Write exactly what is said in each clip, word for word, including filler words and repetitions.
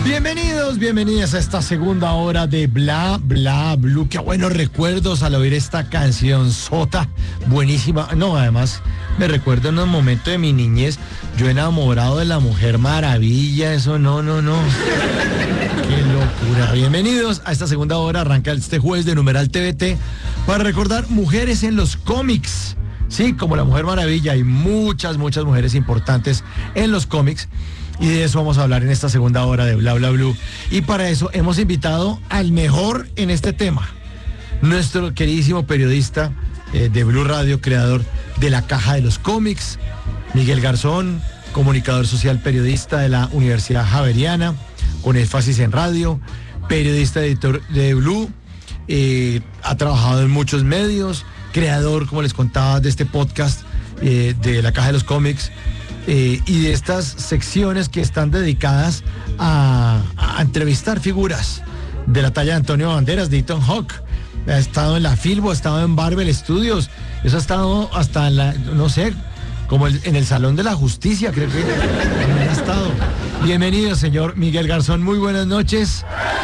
Bienvenidos, bienvenidas a esta segunda hora de Bla Bla Blue. Qué buenos recuerdos al oír esta canción sota, buenísima. No, además me recuerdo en un momento de mi niñez, yo enamorado de la Mujer Maravilla, eso no, no, no. Qué locura. Bienvenidos a esta segunda hora, arranca este jueves de Numeral T V T para recordar mujeres en los cómics. Sí, como la Mujer Maravilla, hay muchas, muchas mujeres importantes en los cómics. Y de eso vamos a hablar en esta segunda hora de Bla Bla Blue. Y para eso hemos invitado al mejor en este tema, nuestro queridísimo periodista eh, de Blue Radio, creador de La Caja de los Cómics, Miguel Garzón, comunicador social periodista de la Universidad Javeriana, con énfasis en radio, periodista editor de Blue, eh, ha trabajado en muchos medios, creador, como les contaba, de este podcast eh, de La Caja de los Cómics. Eh, y de estas secciones que están dedicadas a, a entrevistar figuras de la talla de Antonio Banderas, de Ethan Hawke. Ha estado en la Filbo, ha estado en Marvel Studios, eso ha estado hasta en la, no sé, como el, en el Salón de la Justicia, creo que ha estado. Bienvenido, señor Miguel Garzón, muy buenas noches.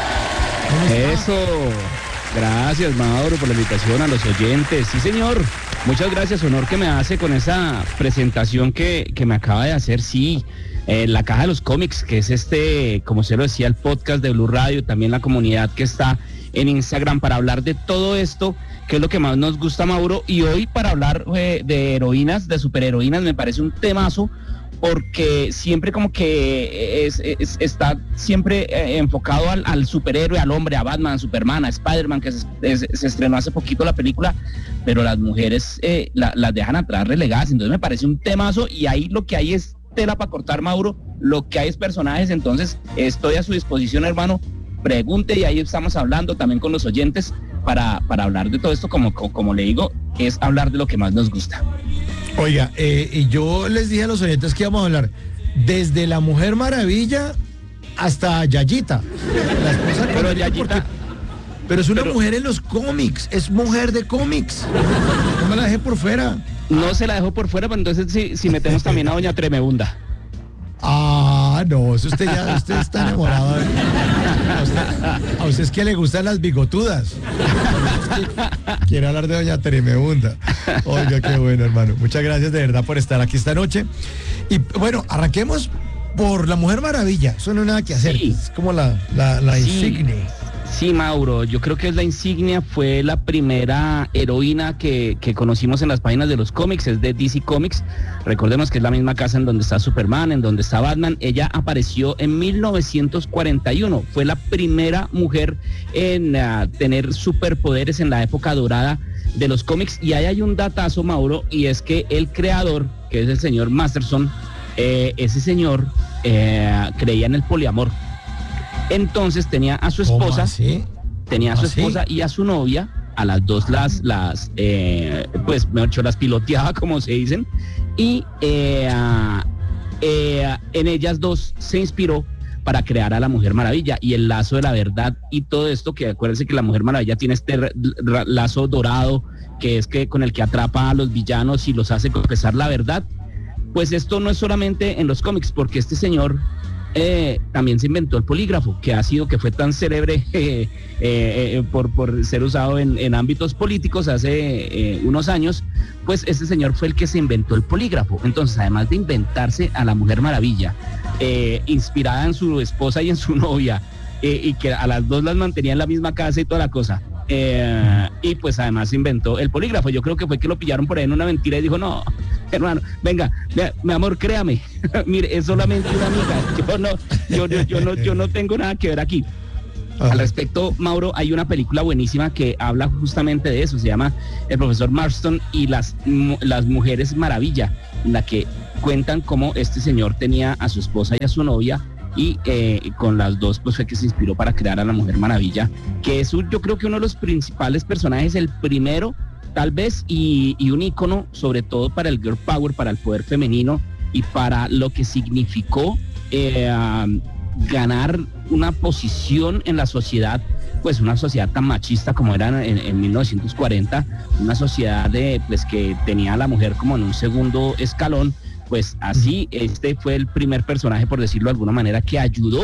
Eso, gracias, Mauro, por la invitación, a los oyentes. Sí, señor. Muchas gracias, honor que me hace con esa presentación que, que me acaba de hacer. Sí, eh, La Caja de los Cómics, que es este, como se lo decía, el podcast de Blue Radio, también la comunidad que está en Instagram para hablar de todo esto, que es lo que más nos gusta, Mauro. Y hoy para hablar eh, de heroínas, de superheroínas, me parece un temazo, porque siempre como que es, es, está siempre eh, enfocado al, al superhéroe, al hombre, a Batman, a Superman, a Spider-Man, que se, es, se estrenó hace poquito la película, pero las mujeres eh, la, las dejan atrás relegadas. Entonces me parece un temazo, y ahí lo que hay es tela para cortar, Mauro, lo que hay es personajes. Entonces estoy a su disposición, hermano, pregunte, y ahí estamos hablando también con los oyentes para, para hablar de todo esto. Como, como, como le digo, es hablar de lo que más nos gusta. Oiga, eh, y yo les dije a los oyentes que íbamos a hablar desde la Mujer Maravilla hasta Yayita, la esposa. Pero Yayita, porque, pero es una pero, mujer en los cómics, es mujer de cómics. No me la dejé por fuera. No se la dejó por fuera, pero entonces si, si metemos también a Doña Tremebunda. Ah, no, eso usted ya, usted está enamorado. A usted, a usted es que le gustan las bigotudas. Quiere hablar de Doña Tremebunda. Oiga, qué bueno, hermano. Muchas gracias de verdad por estar aquí esta noche. Y bueno, arranquemos por la Mujer Maravilla. Eso no hay nada que hacer. Sí. Es como la, la, la sí. insignia. Sí, Mauro, yo creo que es la insignia, fue la primera heroína que, que conocimos en las páginas de los cómics, es de D C Comics. Recordemos que es la misma casa en donde está Superman, en donde está Batman. Ella apareció en mil novecientos cuarenta y uno, fue la primera mujer en uh, tener superpoderes en la época dorada de los cómics. Y ahí hay un datazo, Mauro, y es que el creador, que es el señor Masterson, eh, ese señor eh, creía en el poliamor. Entonces tenía a su esposa, tenía a su esposa y a su novia, a las dos las, las eh, pues mejor dicho, las piloteaba, como se dicen, y eh, eh, en ellas dos se inspiró para crear a la Mujer Maravilla y el lazo de la verdad y todo esto, que acuérdense que la Mujer Maravilla tiene este lazo dorado, que es que con el que atrapa a los villanos y los hace confesar la verdad. Pues esto no es solamente en los cómics, porque este señor Eh, también se inventó el polígrafo, que ha sido, que fue tan célebre eh, eh, eh, por, por ser usado en, en ámbitos políticos hace eh, unos años. Pues este señor fue el que se inventó el polígrafo. Entonces, además de inventarse a la Mujer Maravilla, eh, inspirada en su esposa y en su novia, eh, y que a las dos las mantenía en la misma casa y toda la cosa, eh, y pues además inventó el polígrafo. Yo creo que fue que lo pillaron por ahí en una mentira y dijo: no, hermano, venga, mi, mi amor, créame, mire, es solamente una amiga, yo no, yo, yo, yo no, yo no tengo nada que ver aquí. Ajá. Al respecto, Mauro, hay una película buenísima que habla justamente de eso, se llama El Profesor Marston y las, las Mujeres Maravilla, en la que cuentan cómo este señor tenía a su esposa y a su novia, y eh, con las dos pues fue que se inspiró para crear a la Mujer Maravilla, que es un, yo creo que uno de los principales personajes, el primero tal vez, y, y un ícono sobre todo para el girl power, para el poder femenino y para lo que significó eh, um, ganar una posición en la sociedad, pues una sociedad tan machista como era en, en mil novecientos cuarenta, una sociedad de pues que tenía a la mujer como en un segundo escalón. Pues así, este fue el primer personaje, por decirlo de alguna manera, que ayudó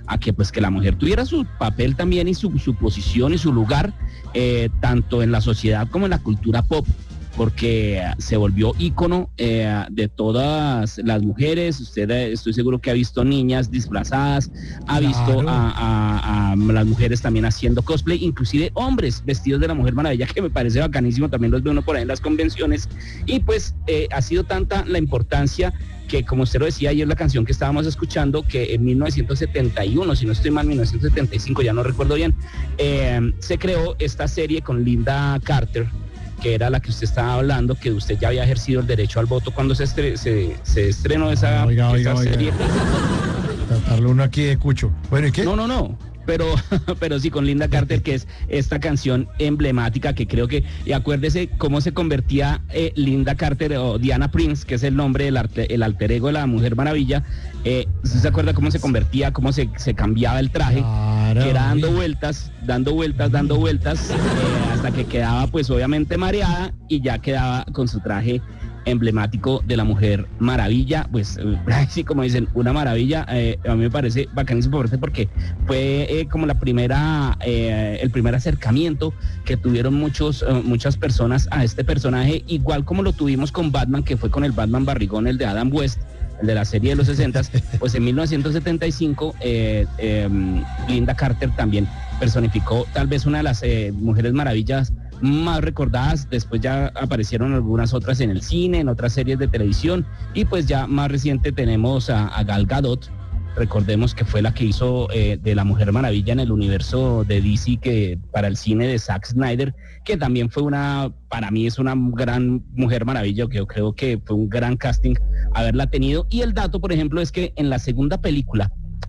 a que pues que la mujer tuviera su papel también y su, su posición y su lugar, eh, tanto en la sociedad como en la cultura pop, porque se volvió ícono eh, de todas las mujeres. Usted eh, estoy seguro que ha visto niñas disfrazadas, ha Claro. visto a, a, a las mujeres también haciendo cosplay, inclusive hombres vestidos de la Mujer Maravilla, que me parece bacanísimo, también los ve uno por ahí en las convenciones, y pues eh, ha sido tanta la importancia que, como usted lo decía ayer, la canción que estábamos escuchando, que en mil novecientos setenta y uno, si no estoy mal, mil novecientos setenta y cinco, ya no recuerdo bien, eh, se creó esta serie con Linda Carter, que era la que usted estaba hablando, que usted ya había ejercido el derecho al voto cuando se, estre se, se estrenó esa, Oiga, esa oiga, serie. oiga. Tratarlo uno aquí de cucho. Bueno, ¿y qué? No, no, no. Pero, pero sí con Linda Carter, que es esta canción emblemática que creo que, y acuérdese cómo se convertía eh, Linda Carter o Diana Prince, que es el nombre del arte, el alter ego de la Mujer Maravilla. Eh, ¿usted se acuerda cómo se convertía, cómo se, se cambiaba el traje? Claro, que era dando uy. vueltas, dando vueltas, dando vueltas, eh, hasta que quedaba pues obviamente mareada y ya quedaba con su traje emblemático de la Mujer Maravilla. Pues así como dicen, una maravilla. eh, a mí me parece bacanísimo porque fue eh, como la primera eh, el primer acercamiento que tuvieron muchos eh, muchas personas a este personaje, igual como lo tuvimos con Batman, que fue con el Batman barrigón, el de Adam West, el de la serie de los sesentas. Pues en mil novecientos setenta y cinco eh, eh, Linda Carter también personificó tal vez una de las eh, Mujeres Maravillas más recordadas. Después ya aparecieron algunas otras en el cine, en otras series de televisión, y pues ya más reciente tenemos a, a Gal Gadot. Recordemos que fue la que hizo eh, de la Mujer Maravilla en el universo de D C, que para el cine de Zack Snyder, que también fue una, para mí es una gran Mujer Maravilla, que yo creo que fue un gran casting haberla tenido. Y el dato, por ejemplo, es que en la segunda película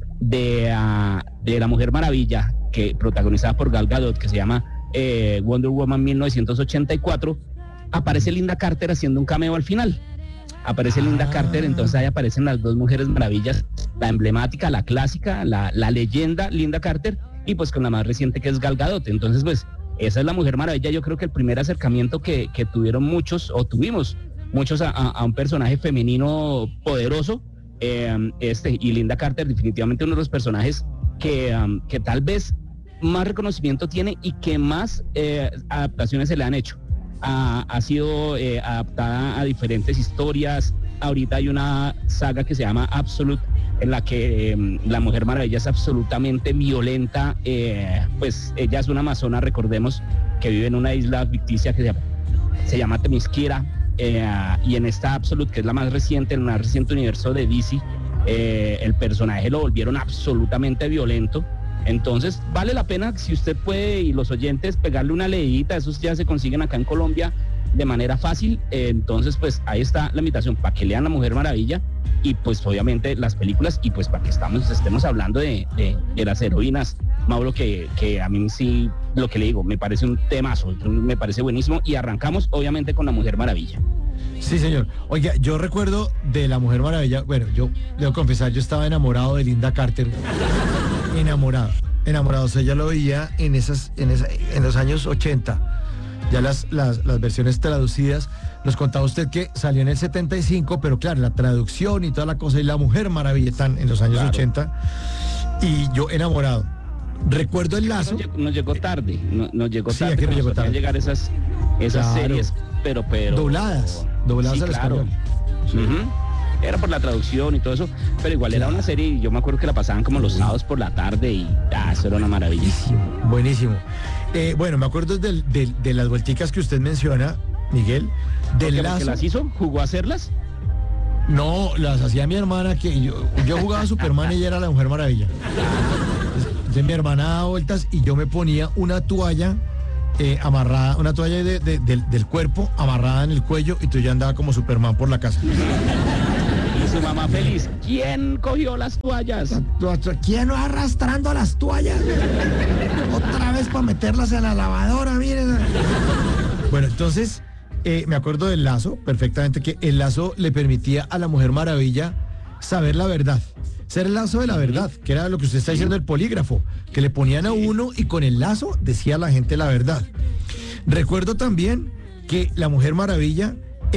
de, uh, de la Mujer Maravilla, que protagonizada por Gal Gadot, que se llama eh, Wonder Woman mil novecientos ochenta y cuatro, aparece Linda Carter haciendo un cameo al final. Aparece Linda Carter, entonces ahí aparecen las dos Mujeres Maravillas, la emblemática, la clásica, la, la leyenda Linda Carter, y pues con la más reciente, que es Gal Gadot. Entonces pues esa es la Mujer Maravilla. Yo creo que el primer acercamiento que, que tuvieron muchos, o tuvimos muchos a, a, a un personaje femenino poderoso, eh, este, y Linda Carter definitivamente uno de los personajes que, um, que tal vez más reconocimiento tiene y que más eh, adaptaciones se le han hecho. Ha, ha sido eh, adaptada a diferentes historias. Ahorita hay una saga que se llama Absolute, en la que eh, la Mujer Maravilla es absolutamente violenta. Eh, pues ella es una amazona, recordemos, que vive en una isla ficticia que se llama, se llama Themyscira, eh, y en esta Absolute, que es la más reciente, en el más reciente universo de D C, eh, el personaje lo volvieron absolutamente violento. Entonces vale la pena, si usted puede, y los oyentes, pegarle una leidita. Esos ya se consiguen acá en Colombia de manera fácil. Eh, entonces pues ahí está la invitación para que lean La Mujer Maravilla, y pues obviamente las películas, y pues para que estamos, estemos hablando de, de, de las heroínas, Mauro, que, que a mí sí, lo que le digo, me parece un temazo, me parece buenísimo. Y arrancamos obviamente con La Mujer Maravilla. Sí, señor. Oiga, yo recuerdo de La Mujer Maravilla, bueno, yo debo confesar, yo estaba enamorado de Linda Carter. Enamorado, enamorado. O sea, ya lo veía en esas, en esa, en los años ochenta. Ya las, las, las versiones traducidas. Nos contaba usted que salió en el setenta y cinco, pero claro, la traducción y toda la cosa, y La Mujer Maravilla están en los años Claro. ochenta. Y yo enamorado. Recuerdo el lazo. Nos llegó, nos llegó tarde, no, nos llegó Sí, tarde. aquí nos como llegó solían tarde. llegar esas, esas Claro. series, pero, pero. Dobladas, dobladas Sí, al claro. español. Sí. Ujú. Era por la traducción y todo eso, pero igual era una serie, y yo me acuerdo que la pasaban como los sábados por la tarde, y ah, eso era una maravilla. Buenísimo, buenísimo. Eh, bueno, me acuerdo del- del- de las vuelticas que usted menciona, Miguel, ¿Por del qué? ¿Porque lazo. las hizo? ¿Jugó a hacerlas? No, las hacía mi hermana, que yo, yo jugaba a Superman y ella era la Mujer Maravilla. Entonces mi hermana daba vueltas y yo me ponía una toalla eh, amarrada, una toalla de- de- del, del cuerpo amarrada en el cuello, y tú ya andaba como Superman por la casa. Y su mamá feliz. ¿Quién cogió las toallas? ¿Quién va arrastrando las toallas? Otra vez para meterlas en la lavadora, miren. Bueno, entonces eh, me acuerdo del lazo perfectamente, que el lazo le permitía a la Mujer Maravilla saber la verdad, ser el lazo de la verdad, que era lo que usted está diciendo, el polígrafo, que le ponían a uno y con el lazo decía a la gente la verdad. Recuerdo también que la Mujer Maravilla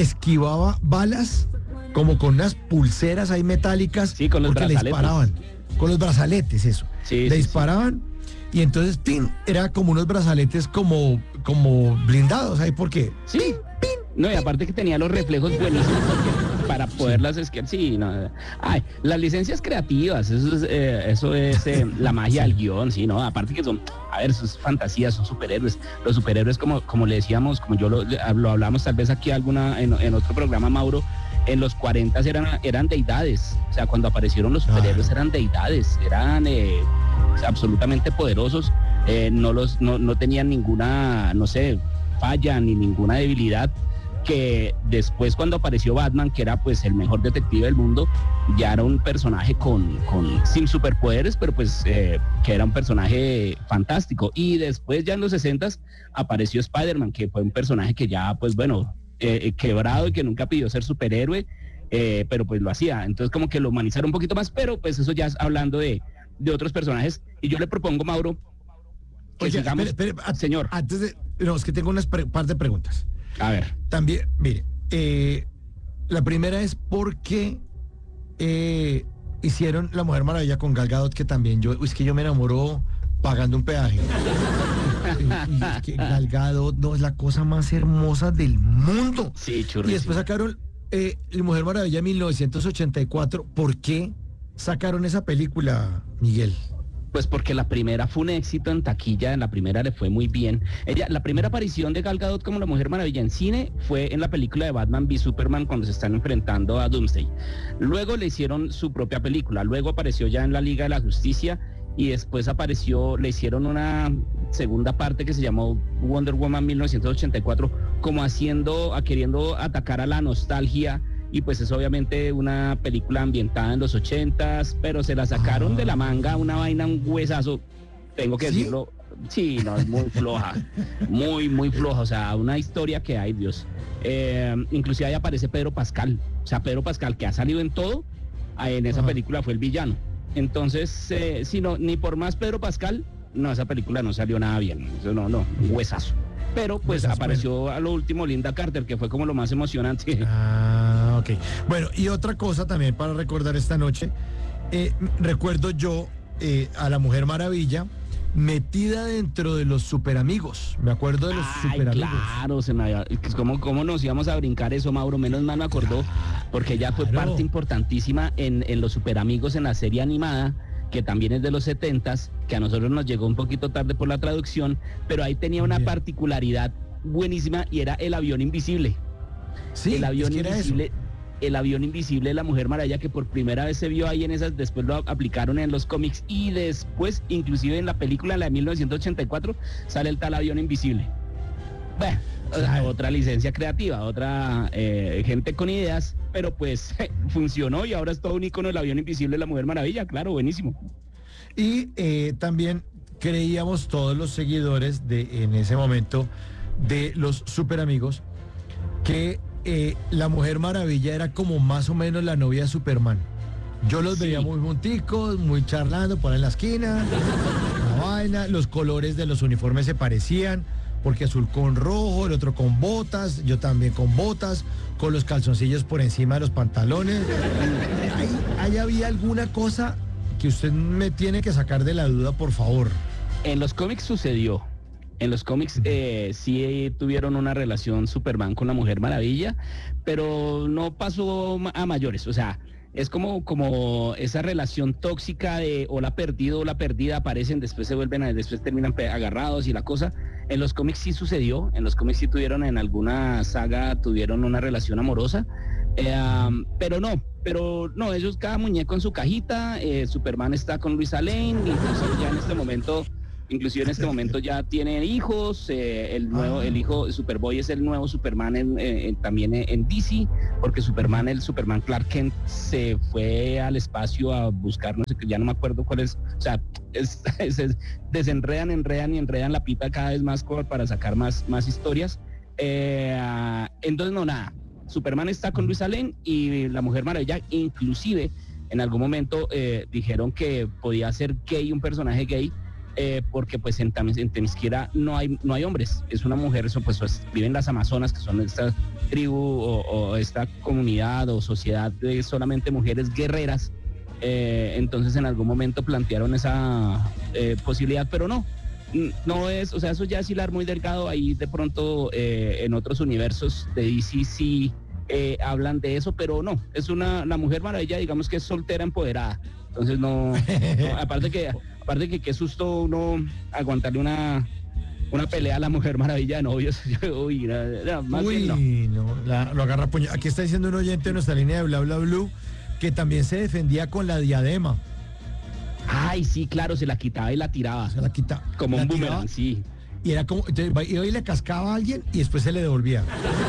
esquivaba balas como con unas pulseras ahí metálicas, Sí, con los porque le brazaletes. disparaban. con los brazaletes, eso. Sí, Le sí, disparaban y entonces, ¡pin! Era como unos brazaletes como, como blindados, ¿ahí por qué? Sí. Sí. No, y aparte que tenía los reflejos buenísimos porque para poderlas esquiar, sí, no. Ay, las licencias creativas, eso es, eh, eso es eh, la magia del guión, sí, ¿no? Aparte que son, a ver, eso es fantasía, son superhéroes. Los superhéroes, como, como le decíamos, como yo lo, lo hablamos tal vez aquí alguna en, en otro programa, Mauro, en los cuarenta eran, eran deidades. O sea, cuando aparecieron los superhéroes eran deidades, eran eh, absolutamente poderosos, eh, no, los, no, no tenían ninguna, no sé, falla ni ninguna debilidad, que después cuando apareció Batman, que era pues el mejor detective del mundo, ya era un personaje con, con sin superpoderes, pero pues eh, que era un personaje fantástico. Y después ya en los sesentas apareció Spider-Man, que fue un personaje que ya pues bueno, eh, quebrado y que nunca pidió ser superhéroe, eh, pero pues lo hacía. Entonces como que lo humanizaron un poquito más, pero pues eso ya es hablando de, de otros personajes. Y yo le propongo, Mauro, que Oye, sigamos, espere, espere, señor. Antes de, no, es que tengo unas pre- par de preguntas. A ver. También, mire, eh, la primera es por qué eh, hicieron La Mujer Maravilla con Gal Gadot, que también yo, es que yo me enamoro pagando un peaje. y, y es que Gal Gadot no es la cosa más hermosa del mundo. Sí, churrísimo. Y después sacaron eh, La Mujer Maravilla mil novecientos ochenta y cuatro. ¿Por qué sacaron esa película, Miguel? Pues porque la primera fue un éxito en taquilla, en la primera le fue muy bien. Ella, la primera aparición de Gal Gadot como la Mujer Maravilla en cine fue en la película de Batman v Superman, cuando se están enfrentando a Doomsday. Luego le hicieron su propia película, luego apareció ya en la Liga de la Justicia y después apareció, le hicieron una segunda parte que se llamó Wonder Woman mil novecientos ochenta y cuatro, como haciendo, a, queriendo atacar a la nostalgia. Y pues es obviamente una película ambientada en los ochentas, pero se la sacaron ah. de la manga, una vaina, un huesazo, tengo que ¿Sí? decirlo, sí, no, es muy floja, muy, muy floja, o sea, una historia que hay, Dios. Eh, inclusive ahí aparece Pedro Pascal, o sea, Pedro Pascal, que ha salido en todo, en esa ah. película fue el villano. Entonces, eh, si no, ni por más Pedro Pascal, no, esa película no salió nada bien, eso no, no, un huesazo. Pero pues Esas apareció bueno. a lo último Linda Carter, que fue como lo más emocionante. Ah, ok. Bueno, y otra cosa también para recordar esta noche, eh, recuerdo yo eh, a la Mujer Maravilla metida dentro de los Superamigos. Me acuerdo de los Ay, Superamigos. Claro, se me, ¿cómo, ¿cómo nos íbamos a brincar eso, Mauro? Menos mal me acordó, porque ella fue claro. parte importantísima en, en los Superamigos, en la serie animada, que también es de los setentas, que a nosotros nos llegó un poquito tarde por la traducción, pero ahí tenía una Bien. particularidad buenísima y era el avión invisible. Sí, el avión es que invisible, era eso. el avión invisible de la Mujer Maravilla, que por primera vez se vio ahí en esas, después lo aplicaron en los cómics y después, inclusive en la película, la de mil novecientos ochenta y cuatro, sale el tal avión invisible. Bueno, o sea, otra licencia creativa, otra eh, gente con ideas, pero pues funcionó y ahora es todo un icono del avión invisible de la Mujer Maravilla, claro, buenísimo. Y eh, también creíamos todos los seguidores de en ese momento de los Superamigos que eh, la Mujer Maravilla era como más o menos la novia de Superman. Yo los sí. veía muy junticos, muy charlando por ahí en la esquina, la vaina, los colores de los uniformes se parecían, porque azul con rojo, el otro con botas, yo también con botas, con los calzoncillos por encima de los pantalones. Ahí, ahí había alguna cosa que usted me tiene que sacar de la duda, por favor. En los cómics sucedió. En los cómics eh, sí tuvieron una relación Superman con la Mujer Maravilla, pero no pasó a mayores. O sea, es como, como esa relación tóxica de o la perdido o la perdida, aparecen, después se vuelven, a, después terminan agarrados y la cosa. En los cómics sí sucedió, en los cómics sí tuvieron, en alguna saga tuvieron una relación amorosa, eh, um, pero no, pero no, ellos cada muñeco en su cajita, eh, Superman está con Luisa Lane, incluso ya en este momento... Inclusive en este momento ya tiene hijos, eh, el nuevo, el hijo Superboy es el nuevo Superman en, en, también en D C, porque Superman, el Superman Clark Kent se fue al espacio a buscar, no sé, ya no me acuerdo cuál es, o sea, es, es, es, desenredan, enredan y enredan la pita cada vez más para sacar más, más historias. Eh, entonces no, nada, Superman está con Luisa Lane y la Mujer Maravilla, inclusive en algún momento eh, dijeron que podía ser gay, un personaje gay, Eh, porque pues en, en Themyscira no hay, no hay hombres, es una mujer, eso pues, pues viven las Amazonas, que son esta tribu o, o esta comunidad o sociedad de solamente mujeres guerreras, Eh, entonces en algún momento plantearon esa eh, posibilidad, pero no, no es, o sea, eso ya es hilar muy delgado. Ahí de pronto eh, en otros universos de D C sí eh, hablan de eso, pero no, es una, la Mujer Maravilla, digamos que es soltera empoderada, entonces no, no aparte que, aparte que qué susto uno aguantarle una una pelea a la Mujer Maravilla de novios. Uy, no, no, más Uy, bien no. no, la, lo agarra puño. Aquí está diciendo un oyente de nuestra línea de Bla Bla Blue que también se defendía con la diadema. Ay, sí, claro, se la quitaba y la tiraba. Se la quita. Como la un boomerang, tiraba, sí. Y era como, entonces, iba y le cascaba a alguien y después se le devolvía.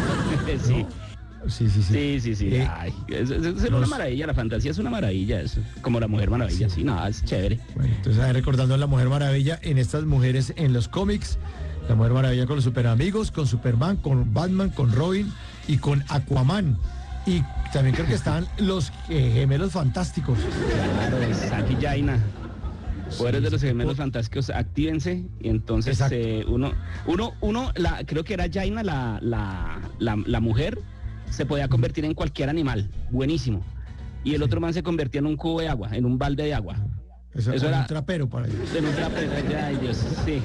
Sí. ¿No? Sí, sí, sí. Sí, sí, sí. Eh, Ay, es, es, es los... una maravilla, la fantasía es una maravilla, es como la Mujer Maravilla, sí, sí nada, es chévere. Bueno, entonces ahí recordando a la Mujer Maravilla en estas mujeres en los cómics, la Mujer Maravilla con los super amigos, con Superman, con Batman, con Robin y con Aquaman. Y también creo que estaban los eh, gemelos fantásticos. Claro, Zack y Jaina. Poderes Sí, de los sí. gemelos fantásticos, actívense. Y entonces eh, uno, uno, uno, la, creo que era Jaina, la, la, la, la mujer, se podía convertir en cualquier animal. Buenísimo. Y el Sí. otro man se convertía en un cubo de agua, en un balde de agua. Eso, Eso era era- un trapero para ellos. En un trapero, ay Dios, sí.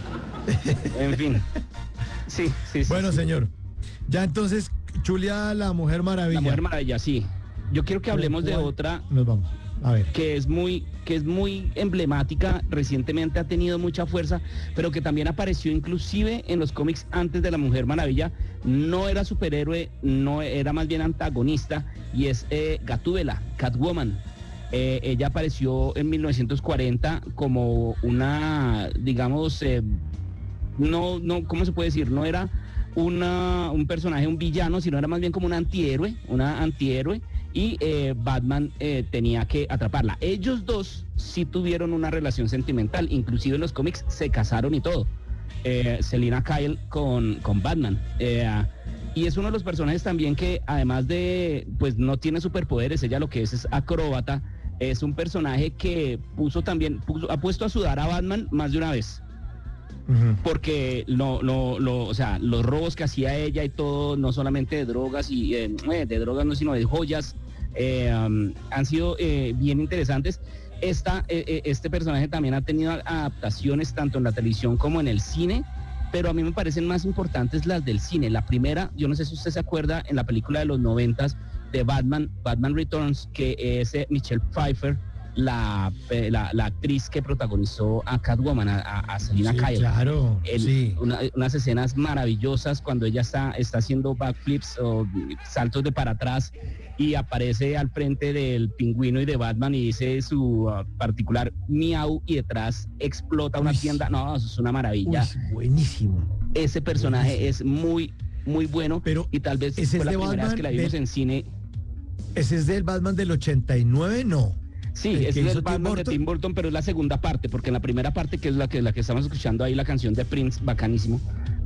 En fin. Sí, sí, sí. Bueno, sí. señor. Ya entonces, Chulia, la Mujer Maravilla. La Mujer Maravilla, sí. Yo quiero que hablemos de ¿Cuál? otra Nos vamos. A ver. que es muy que es muy emblemática, recientemente ha tenido mucha fuerza, pero que también apareció inclusive en los cómics antes de la Mujer Maravilla. No era superhéroe, no era más bien antagonista, y es eh, Gatúbela, Catwoman. Eh, ella apareció en mil novecientos cuarenta como una, digamos, eh, no, no, ¿cómo se puede decir? No era una, un personaje, un villano, sino era más bien como un antihéroe, una antihéroe, y eh, Batman eh, tenía que atraparla. Ellos dos sí tuvieron una relación sentimental, inclusive en los cómics se casaron y todo. Eh, Selina Kyle con, con Batman. Eh, y es uno de los personajes también que, además de, pues no tiene superpoderes, ella lo que es es acróbata, es un personaje que puso también, puso, ha puesto a sudar a Batman más de una vez. Uh-huh. Porque lo, lo, lo, o sea, los robos que hacía ella y todo, no solamente de drogas y eh, de drogas, no, sino de joyas, eh, um, han sido eh, bien interesantes. Esta, eh, este personaje también ha tenido adaptaciones tanto en la televisión como en el cine, pero a mí me parecen más importantes las del cine. La primera, yo no sé si usted se acuerda, en la película de los noventas de Batman, Batman Returns, que es eh, Michelle Pfeiffer, la, eh, la, la actriz que protagonizó a Catwoman, a, a Selina Sí, Kyle. claro, El- sí. una- unas escenas maravillosas cuando ella está, está haciendo backflips o saltos de para atrás y aparece al frente del pingüino y de Batman y dice su uh, particular miau y detrás explota una Uy. tienda. No, eso es una Uy, maravilla. buenísimo. Ese personaje buenísimo. es muy, muy bueno, Pero y tal vez ese fue es la de primera vez Batman que la vimos del- en cine. Ese es del Batman del ochenta y nueve, no. Sí, ¿El es que el hizo Tim Batman de Burton? Tim Burton, pero es la segunda parte, porque en la primera parte, que es la que, la que estamos escuchando ahí, la canción de Prince, bacanísimo.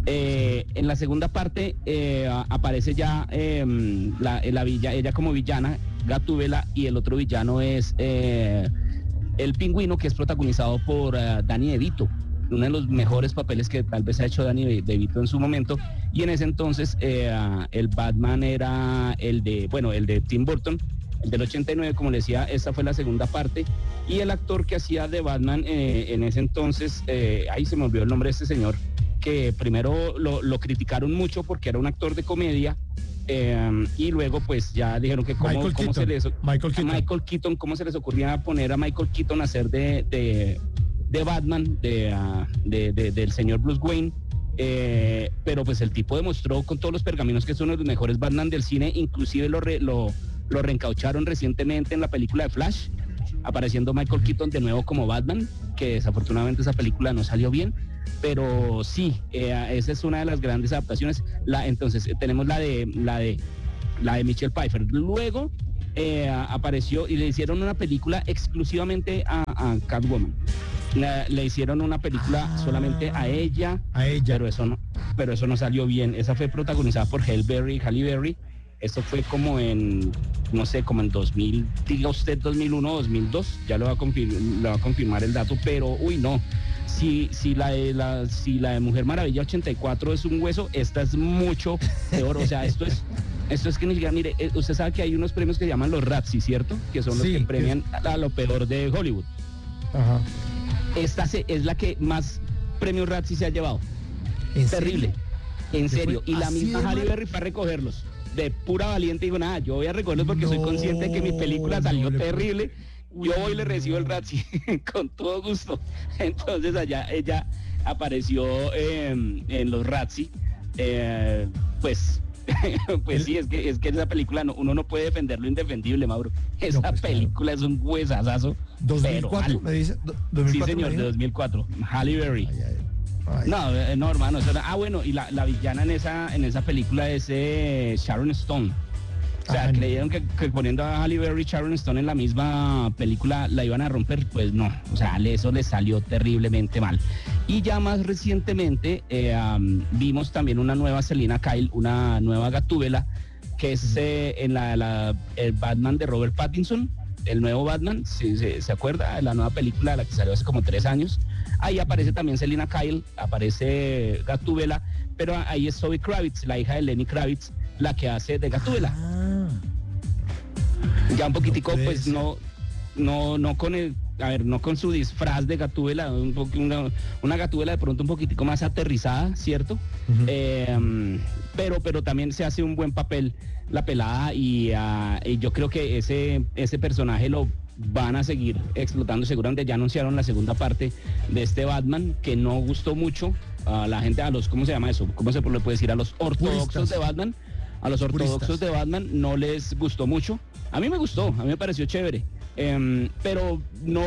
Eh, en la segunda parte eh, a- aparece ya eh, la, la villa, ella como villana, Gatúbela, y el otro villano es eh, el pingüino, que es protagonizado por eh, Danny DeVito, uno de los mejores papeles que tal vez ha hecho Danny De- DeVito en su momento. Y en ese entonces eh, el Batman era el de, bueno, el de Tim Burton, el del ochenta y nueve, como le decía, esta fue la segunda parte. Y el actor que hacía de Batman eh, en ese entonces, eh, ahí se me olvidó el nombre de este señor, que primero lo, lo criticaron mucho porque era un actor de comedia, eh, y luego pues ya dijeron que cómo, Michael cómo se Keaton. les... Michael a Keaton. Michael Keaton, ¿cómo se les ocurría poner a Michael Keaton a hacer de, de, de Batman, de, uh, de, de- del señor Bruce Wayne? Eh, pero pues el tipo demostró con todos los pergaminos que es uno de los mejores Batman del cine, inclusive lo, re- lo, lo reencaucharon recientemente en la película de Flash, apareciendo Michael Keaton de nuevo como Batman, que desafortunadamente esa película no salió bien, pero sí, eh, esa es una de las grandes adaptaciones. La, entonces eh, tenemos la de la de la de Michelle Pfeiffer. Luego eh, apareció y le hicieron una película exclusivamente a, a Catwoman. La- le hicieron una película Ah. solamente a ella, A ella. pero eso no, pero eso no salió bien. Esa fue protagonizada por Halle Berry, Halle Berry. Esto fue como en, no sé, como en dos mil, diga usted dos mil uno, dos mil dos, ya lo va a confirmar, lo va a confirmar el dato, pero uy no, si, si, la de la, si la de Mujer Maravilla ochenta y cuatro es un hueso, esta es mucho peor, o sea, esto es, Esto es que ni siquiera, mire, eh, usted sabe que hay unos premios que se llaman los Razzie, ¿cierto? Que son los Sí, que premian es... a lo peor de Hollywood. Ajá. Esta se, es la que más premios Razzie se ha llevado. ¿En Terrible. serio? En serio. Y la misma Halle mal? Berry fue a recogerlos. De pura valiente digo, nada, yo voy a recogerlos porque no, soy consciente de que mi película salió no terrible. Yo voy y le recibo el Razzie con todo gusto. Entonces allá ella apareció eh, en los Razzie. Eh, pues pues sí, es que es que esa película no, uno no puede defender lo indefendible, Mauro. Esa no, pues, película claro. Es un huesazazo. ¿dos mil cuatro me dice? ¿dos mil cuatro sí, señor, de dos mil cuatro. Halle Berry. Ay, ay, ay. No, eh, no, hermano. Eso era, ah, bueno, y la, la villana en esa en esa película es eh, Sharon Stone. O sea, ah, creyeron que, que poniendo a Halle Berry y Sharon Stone en la misma película la iban a romper, pues no, o sea, eso les salió terriblemente mal. Y ya más recientemente eh, um, vimos también una nueva Selina Kyle, una nueva Gatúbela, que es eh, en la, la el Batman de Robert Pattinson, el nuevo Batman, si se, se acuerda, de la nueva película, la que salió hace como tres años. Ahí aparece también Selina Kyle, aparece Gatúbela, pero ahí es Zoe Kravitz, la hija de Lenny Kravitz, la que hace de Gatúbela. Ah. Ya un poquitico, no pues no, no, no con el, a ver, no con su disfraz de Gatúbela, un po, una, una Gatúbela de pronto un poquitico más aterrizada, ¿cierto? Uh-huh. eh, pero, pero también se hace un buen papel la pelada y, uh, y yo creo que ese, ese personaje lo van a seguir explotando. Seguramente ya anunciaron la segunda parte de este Batman, que no gustó mucho a la gente, a los, ¿cómo se llama eso? ¿Cómo se le puede decir? A los ortodoxos Puristas. de Batman. A los ortodoxos Puristas. de Batman no les gustó mucho. A mí me gustó, a mí me pareció chévere. Eh, pero no,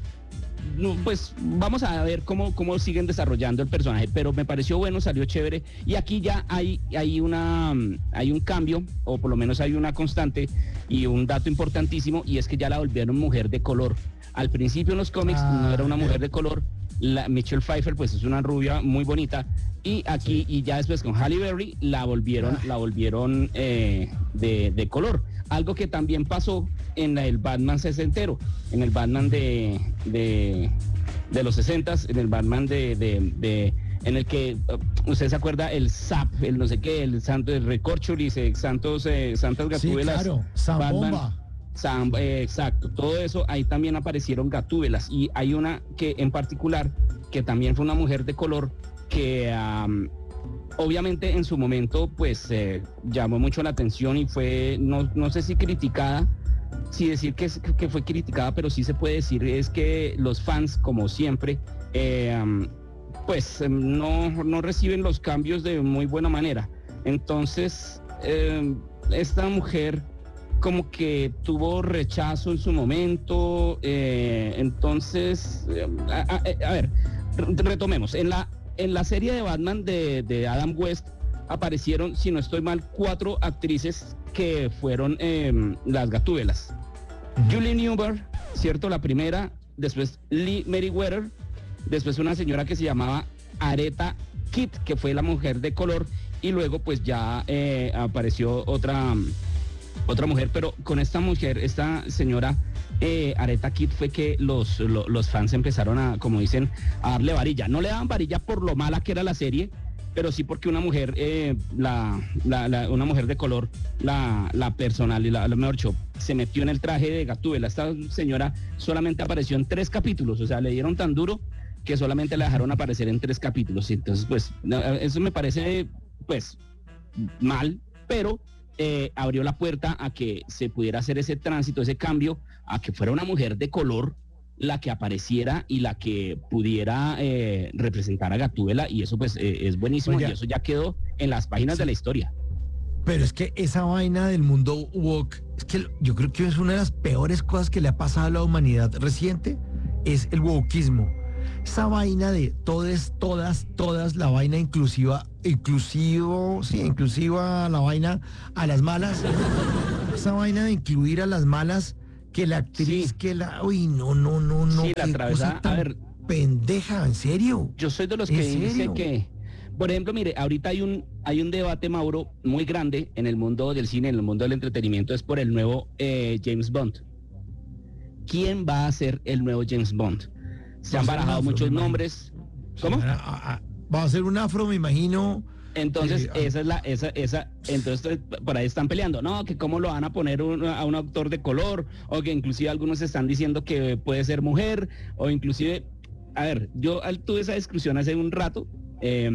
no, pues vamos a ver cómo, cómo siguen desarrollando el personaje. Pero me pareció bueno, salió chévere. Y aquí ya hay, hay, una, hay un cambio, o por lo menos hay una constante y un dato importantísimo, y es que ya la volvieron mujer de color. Al principio en los cómics ah, no era una mujer de color. La Michelle Pfeiffer pues es una rubia muy bonita, y aquí sí. Y ya después con Halle Berry la volvieron, ah. la volvieron eh, de, de color, algo que también pasó en la, el Batman sesentero, en el Batman de, de, de los sesentas, en el Batman de, de, de en el que uh, usted se acuerda el Zap, el no sé qué, el Santo el Recorcholis, eh, Santos eh, Santas Gatúbelas, sí, claro, Zambomba. Sam, eh, exacto, todo eso, ahí también aparecieron Gatúbelas, y hay una que en particular, que también fue una mujer de color, que um, obviamente en su momento pues eh, llamó mucho la atención y fue, no, no sé si criticada, si decir que, que fue criticada, pero sí se puede decir es que los fans, como siempre, eh, um, pues eh, no, no reciben los cambios de muy buena manera. Entonces, eh, esta mujer como que tuvo rechazo en su momento, eh, entonces, eh, a, a, a ver, retomemos, en la, en la serie de Batman de, de Adam West aparecieron, si no estoy mal, cuatro actrices que fueron eh, las Gatúbelas. Uh-huh. Julie Newmar, ¿cierto? La primera, después Lee Meriwether, después una señora que se llamaba Aretha Kitt, que fue la mujer de color, y luego pues ya eh, apareció otra... otra mujer, pero con esta mujer, esta señora eh, Aretha Kitt, fue que los, lo, los fans empezaron a, como dicen, a darle varilla. No le daban varilla por lo mala que era la serie, pero sí porque una mujer, eh, la, la, la, una mujer de color, la, la personal, y la, la mejor dicho, se metió en el traje de Gatúbela. Esta señora solamente apareció en tres capítulos, o sea, le dieron tan duro que solamente la dejaron aparecer en tres capítulos. Entonces, pues, eso me parece, pues, mal, pero... Eh, abrió la puerta a que se pudiera hacer ese tránsito, ese cambio, a que fuera una mujer de color la que apareciera y la que pudiera eh, representar a Gatúbela, y eso pues eh, es buenísimo. Oye, y eso ya quedó en las páginas sí. de la historia. Pero es que esa vaina del mundo woke, es que yo creo que es una de las peores cosas que le ha pasado a la humanidad reciente, es el wokeismo. Esa vaina de todas, todas, todas, la vaina inclusiva, inclusivo, sí, inclusiva, la vaina a las malas. Esa vaina de incluir a las malas, que la actriz, sí. que la, uy, no, no, no, no. Sí, la atravesada, a ver. Pendeja, ¿en serio? Yo soy de los que dice que, por ejemplo, mire, ahorita hay un, hay un debate, Mauro, muy grande en el mundo del cine, en el mundo del entretenimiento, es por el nuevo eh, James Bond. ¿Quién va a ser el nuevo James Bond? Se han barajado muchos nombres. ¿Cómo? Va a ser un afro, me imagino. Entonces, Sí, esa es la, esa, esa, entonces por ahí están peleando, no, que cómo lo van a poner un- a un actor de color, o que inclusive algunos están diciendo que puede ser mujer, o inclusive, a ver, yo al- tuve esa discusión hace un rato, eh,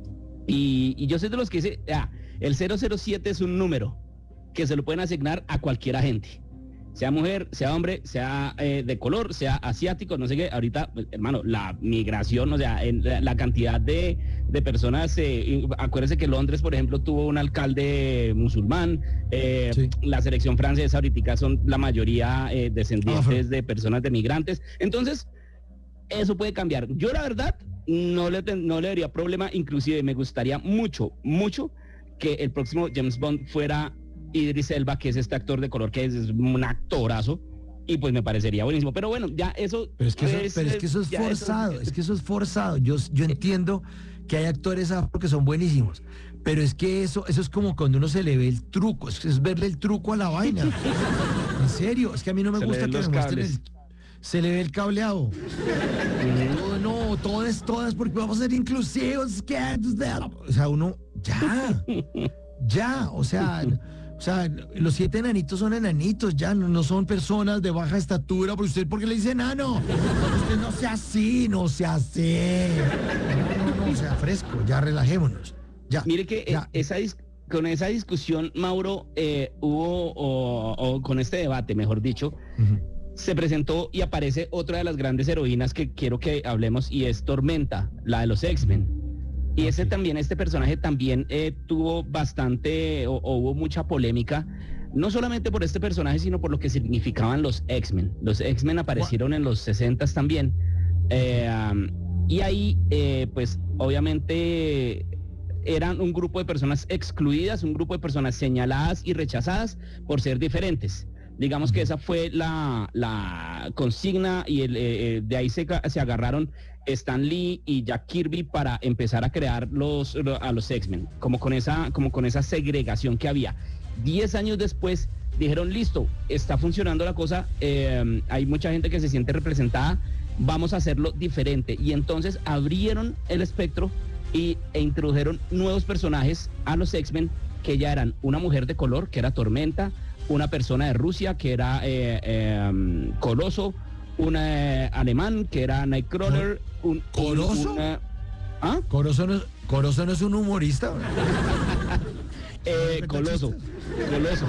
y, y yo soy de los que dice, ah, el cero cero siete es un número que se lo pueden asignar a cualquier agente. Sea mujer, sea hombre, sea eh, de color, sea asiático, no sé qué. Ahorita, pues, hermano, la migración, o sea, en la, la cantidad de, de personas, eh, acuérdense que Londres, por ejemplo, tuvo un alcalde musulmán, eh, sí. la selección francesa ahorita son la mayoría eh, descendientes Afro. de personas de migrantes. Entonces, eso puede cambiar. Yo, la verdad, no le, ten, no le daría problema, inclusive me gustaría mucho, mucho que el próximo James Bond fuera Idris Elba, que es este actor de color, que es un actorazo, y pues me parecería buenísimo. Pero bueno, ya eso... Pero es que eso, es, pero es, que eso es forzado, eso, es que eso es forzado. Yo, yo entiendo que hay actores afro que son buenísimos, pero es que eso, eso es como cuando uno se le ve el truco, es, es verle el truco a la vaina. En serio, es que a mí no me se gusta que me muestren el, se le ve el cableado. Uh-huh. No, no, todas, todas, porque vamos a ser inclusivos. Que, o sea, uno, ya, ya, o sea... O sea, los siete enanitos son enanitos, ya no, no son personas de baja estatura. ¿Por usted por qué le dice enano? Usted no sea así, no sea así. No, no, no, sea fresco, ya relajémonos. Ya. Mire que ya. esa con esa discusión, Mauro, eh, hubo, o, o con este debate, mejor dicho, uh-huh. se presentó y aparece otra de las grandes heroínas que quiero que hablemos, y es Tormenta, la de los X-Men. Y ese también, este personaje también eh, tuvo bastante, o, o hubo mucha polémica, no solamente por este personaje, sino por lo que significaban los X-Men. Los X-Men aparecieron en los sesentas también. Eh, um, y ahí, eh, pues, obviamente eran un grupo de personas excluidas, un grupo de personas señaladas y rechazadas por ser diferentes. Digamos que esa fue la, la consigna, y el, eh, de ahí se, se agarraron Stan Lee y Jack Kirby para empezar a crear los, a los X-Men, como con esa, como con esa segregación que había. Diez años después dijeron, listo, está funcionando la cosa, eh, hay mucha gente que se siente representada, vamos a hacerlo diferente. Y entonces abrieron el espectro y, e introdujeron nuevos personajes a los X-Men, que ya eran una mujer de color, que era Tormenta, una persona de Rusia, que era eh, eh, Coloso, un eh, alemán, que era Nightcrawler, un... ¿Coloso? Un, una, ¿ah? ¿Coloso no, Coloso no es un humorista? eh, Coloso, Coloso.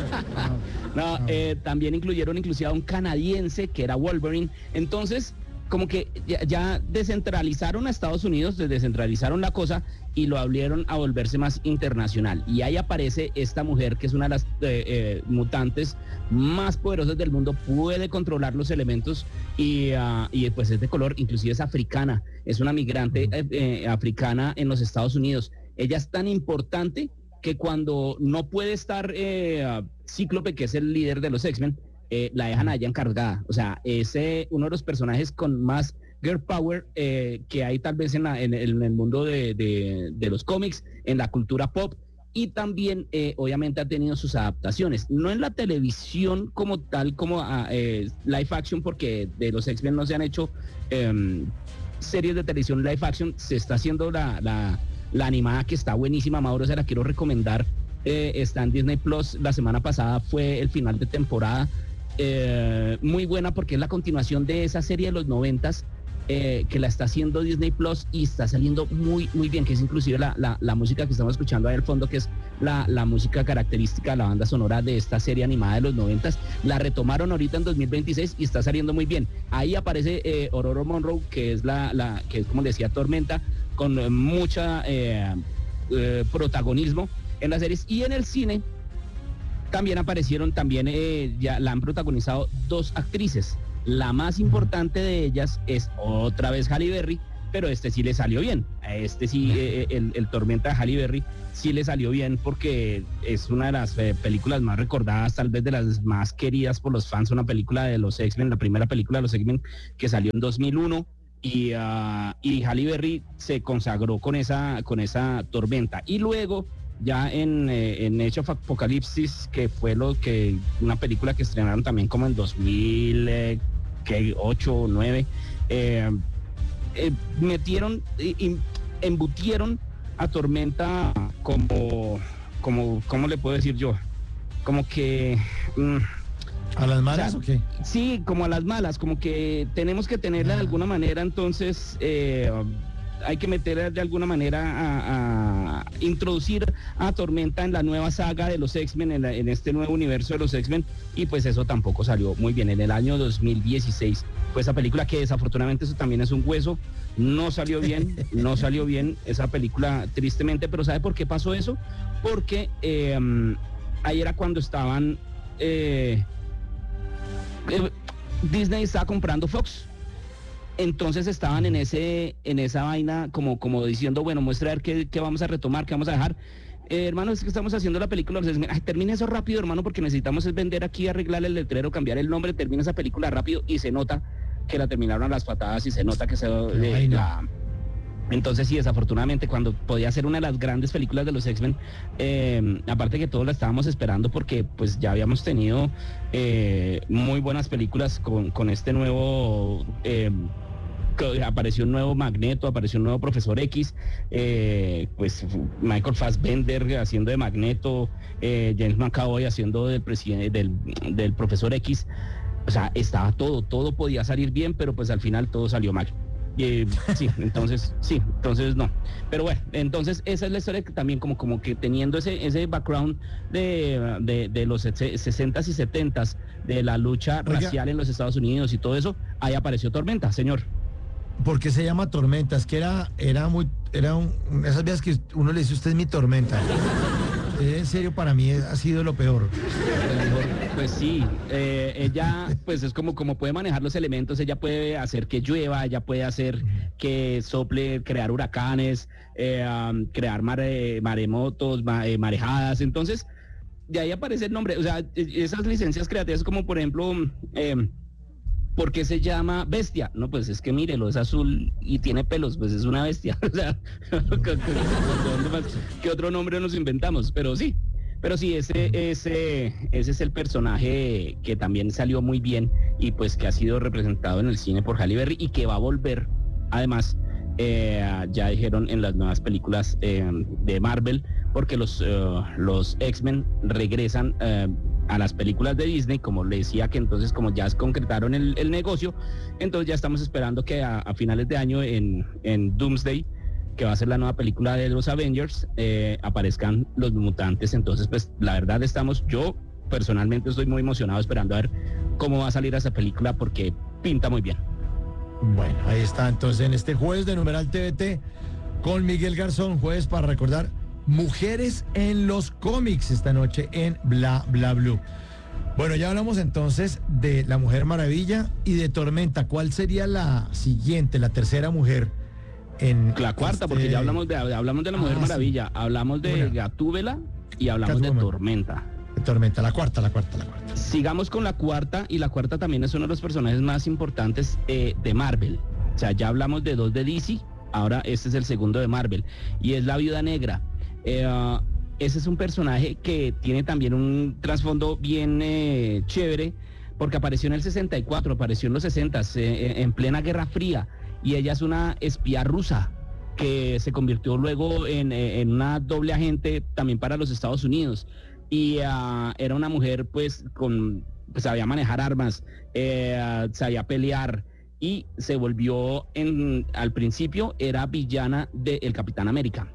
No, eh, también incluyeron inclusive a un canadiense, que era Wolverine. Entonces, como que ya, ya descentralizaron a Estados Unidos, descentralizaron la cosa y lo abrieron a volverse más internacional. Y ahí aparece esta mujer, que es una de las eh, eh, mutantes más poderosas del mundo, puede controlar los elementos y, uh, y pues es de color, inclusive es africana, es una migrante eh, eh, africana en los Estados Unidos. Ella es tan importante que cuando no puede estar eh, uh, Cíclope, que es el líder de los X-Men, Eh, la dejan allá encargada. O sea, es eh, uno de los personajes con más girl power eh, que hay tal vez en, la, en, el, en el mundo de, de, de los cómics, en la cultura pop, y también eh, obviamente ha tenido sus adaptaciones, no en la televisión como tal, como uh, eh, live action, porque de los X-Men no se han hecho eh, series de televisión live action. Se está haciendo la, la, la animada, que está buenísima, Mauro, se la quiero recomendar. Eh, está en Disney Plus, la semana pasada fue el final de temporada. Eh, muy buena, porque es la continuación de esa serie de los noventas, eh, que la está haciendo Disney Plus, y está saliendo muy muy bien, que es inclusive la, la, la música que estamos escuchando ahí al fondo, que es la, la música característica de la banda sonora de esta serie animada de los noventas. La retomaron ahorita en dos mil veintiséis y está saliendo muy bien. Ahí aparece eh, Ororo Monroe, que es la, la que es, como decía, Tormenta, con eh, mucha eh, eh, protagonismo en las series. Y en el cine también aparecieron, también eh, ya la han protagonizado dos actrices. La más importante de ellas es otra vez Halle Berry, pero este sí le salió bien. A este sí, eh, el, el Tormenta de Halle Berry sí le salió bien, porque es una de las eh, películas más recordadas, tal vez de las más queridas por los fans. Una película de los X-Men, la primera película de los X-Men, que salió en dos mil uno, y, uh, y Halle Berry se consagró con esa, con esa Tormenta. Y luego, ya en, eh, en Age of Apocalypse, que fue lo que una película que estrenaron también como en dos mil ocho o nueve, eh, eh, metieron, eh, embutieron a Tormenta como, como, ¿cómo le puedo decir yo? Como que... Mmm, ¿A las malas o, sea, o qué? Sí, como a las malas, como que tenemos que tenerla de alguna manera, entonces eh, hay que meter de alguna manera a, a introducir a Tormenta en la nueva saga de los X-Men, en, en este nuevo universo de los X-Men, y pues eso tampoco salió muy bien. En el año dos mil dieciséis, pues esa película, que desafortunadamente eso también es un hueso, no salió bien, no salió bien esa película, tristemente. Pero ¿sabe por qué pasó eso? Porque eh, ahí era cuando estaban... Eh, Disney estaba comprando Fox, entonces estaban en ese en esa vaina como, como diciendo, bueno, muestra a ver qué, qué vamos a retomar, qué vamos a dejar. Eh, hermano, es que estamos haciendo la película, ay, termine eso rápido, hermano, porque necesitamos es vender aquí, arreglar el letrero, cambiar el nombre, termina esa película rápido, y se nota que la terminaron a las patadas y se nota que se eh, la... Entonces sí, desafortunadamente, cuando podía ser una de las grandes películas de los X-Men, eh, aparte que todos la estábamos esperando porque pues ya habíamos tenido eh, muy buenas películas con, con este nuevo... Eh, apareció un nuevo Magneto, apareció un nuevo Profesor X, eh, pues Michael Fassbender haciendo de Magneto, eh, James McAvoy haciendo del presidente del, del Profesor X. O sea, estaba todo, todo podía salir bien, pero pues al final todo salió mal. Eh, sí, entonces, sí, entonces no. Pero bueno, entonces esa es la historia, que también como, como que teniendo ese, ese background de, de, de los sesentas y setentas, de la lucha Oiga. racial en los Estados Unidos y todo eso, ahí apareció Tormenta, señor. ¿Por qué se llama Tormenta? Es que era, era muy, era un, esas veces que uno le dice, usted es mi tormenta. En serio, para mí ha sido lo peor. Pues sí, eh, ella pues es como, como puede manejar los elementos, ella puede hacer que llueva, ella puede hacer que sople, crear huracanes, eh, um, crear mare, maremotos, ma, eh, marejadas. Entonces, de ahí aparece el nombre. O sea, esas licencias creativas, como por ejemplo... Eh, ¿por qué se llama Bestia? No, pues es que mírelo, es azul y tiene pelos, pues es una bestia. O sea, ¿qué otro nombre nos inventamos? Pero sí, pero sí, ese, ese, ese es el personaje que también salió muy bien y pues que ha sido representado en el cine por Halle Berry y que va a volver, además, eh, ya dijeron en las nuevas películas eh, de Marvel, porque los, uh, los X-Men regresan uh, a las películas de Disney, como le decía, que entonces como ya concretaron el, el negocio, entonces ya estamos esperando que a, a finales de año en, en Doomsday, que va a ser la nueva película de los Avengers, eh, aparezcan los mutantes. Entonces pues la verdad estamos, yo personalmente estoy muy emocionado esperando a ver cómo va a salir esa película, porque pinta muy bien. Bueno, ahí está entonces en este jueves de Numeral T V T con Miguel Garzón, jueves para recordar mujeres en los cómics esta noche en Bla Bla Blue. Bueno, ya hablamos entonces de la Mujer Maravilla y de Tormenta. ¿Cuál sería la siguiente, la tercera mujer? En la cuarta, este... porque ya hablamos de, hablamos de la Mujer ah, Maravilla, sí. hablamos de Una. Gatúbela y hablamos Catwoman. de Tormenta. De Tormenta, la cuarta, la cuarta, la cuarta. Sigamos con la cuarta, y la cuarta también es uno de los personajes más importantes eh, de Marvel. O sea, ya hablamos de dos de D C, ahora este es el segundo de Marvel, y es la Viuda Negra. Eh, uh, ese es un personaje que tiene también un trasfondo bien eh, chévere, porque apareció en el sesenta y cuatro, apareció en los sesenta, eh, en plena Guerra Fría, y ella es una espía rusa que se convirtió luego en, en una doble agente también para los Estados Unidos, y uh, era una mujer pues con pues, sabía manejar armas, eh, sabía pelear, y se volvió en, al principio era villana del Capitán América,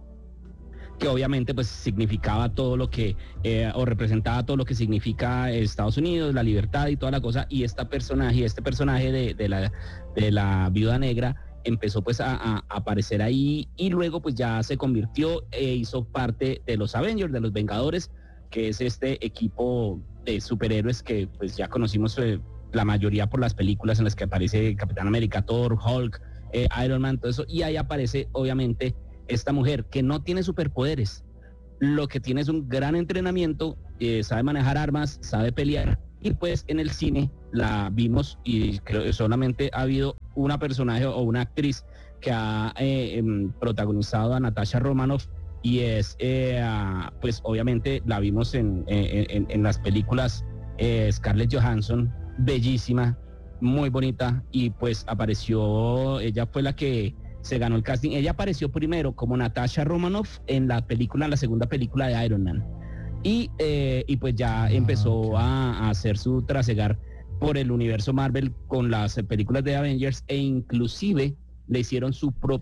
que obviamente pues significaba todo lo que, eh, o representaba todo lo que significa Estados Unidos, la libertad y toda la cosa, y esta personaje, este personaje de, de, la, de la Viuda Negra empezó pues a, a aparecer ahí, y luego pues ya se convirtió e hizo parte de los Avengers, de los Vengadores, que es este equipo de superhéroes que pues ya conocimos eh, la mayoría por las películas en las que aparece Capitán América, Thor, Hulk, eh, Iron Man, todo eso, y ahí aparece obviamente esta mujer que no tiene superpoderes, lo que tiene es un gran entrenamiento, eh, sabe manejar armas, sabe pelear, y pues en el cine la vimos, y creo que solamente ha habido una personaje o una actriz que ha eh, eh, protagonizado a Natasha Romanoff, y es eh, a, pues obviamente la vimos en, en, en las películas eh, Scarlett Johansson, bellísima, muy bonita, y pues apareció, ella fue la que se ganó el casting. Ella apareció primero como Natasha Romanoff en la película, en la segunda película de Iron Man. Y, eh, y pues ya ah, empezó okay. a, a hacer su trasegar por el universo Marvel con las películas de Avengers, e inclusive le hicieron su propia